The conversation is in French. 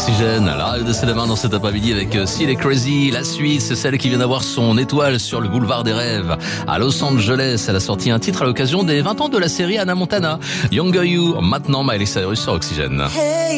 Oxygène, la radio de Cédemar dans cet après-midi avec Seal et Crazy. La suite, c'est celle qui vient d'avoir son étoile sur le boulevard des rêves à Los Angeles. Elle a sorti un titre à l'occasion des 20 ans de la série Hannah Montana. Younger You, maintenant Miley Cyrus sur Oxygène. Hey.